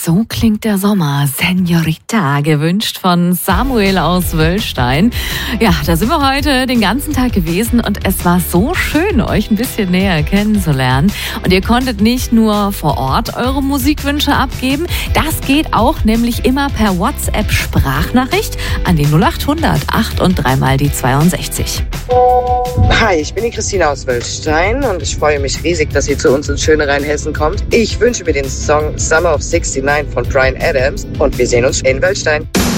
So klingt der Sommer, Senorita, gewünscht von Samuel aus Wöllstein. Ja, da sind wir heute den ganzen Tag gewesen und es war so schön, euch ein bisschen näher kennenzulernen. Und ihr konntet nicht nur vor Ort eure Musikwünsche abgeben, das geht auch nämlich immer per WhatsApp-Sprachnachricht an die 0800 8 und 3 mal die 62. Hi, ich bin die Christina aus Wöllstein und ich freue mich riesig, dass ihr zu uns ins schöne Rheinhessen kommt. Ich wünsche mir den Song Summer of '69 von Bryan Adams und wir sehen uns in Wöllstein.